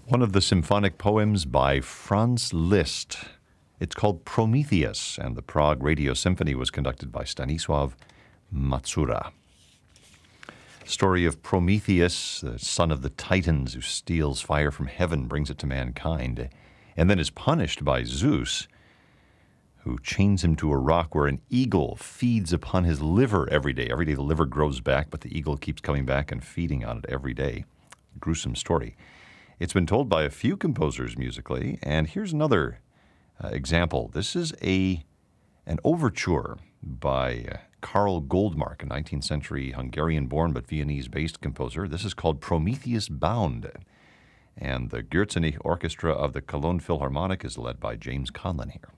One of the symphonic poems by Franz Liszt. It's called Prometheus, and the Prague Radio Symphony was conducted by Stanisław Matsura. Story of Prometheus, the son of the Titans who steals fire from heaven, brings it to mankind, and then is punished by Zeus, who chains him to a rock where an eagle feeds upon his liver every day. Every day the liver grows back, but the eagle keeps coming back and feeding on it every day. Gruesome story. It's been told by a few composers musically, and here's another example. This is an overture by Karl Goldmark, a 19th century Hungarian-born but Viennese-based composer. This is called Prometheus Bound, and the Gürzenich Orchestra of the Cologne Philharmonic is led by James Conlon here.